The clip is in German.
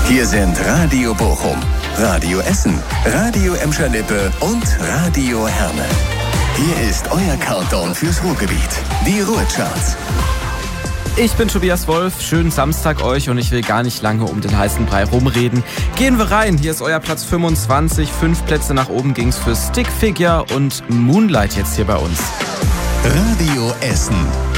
Hier sind Radio Bochum, Radio Essen, Radio Emscher-Lippe und Radio Herne. Hier ist euer Countdown fürs Ruhrgebiet, die Ruhrcharts. Ich bin Tobias Wolf, schönen Samstag euch und ich will gar nicht lange um den heißen Brei rumreden. Gehen wir rein, hier ist euer Platz 25, 5 Plätze nach oben ging's für Stick Figure und Moonlight jetzt hier bei uns. Radio Essen.